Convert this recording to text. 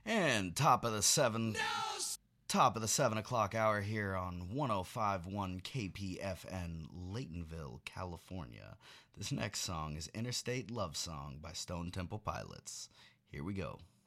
And top of the 7 o'clock hour here on 105.1 KPFN, Laytonville, California. This next song is Interstate Love Song by Stone Temple Pilots. Here we go.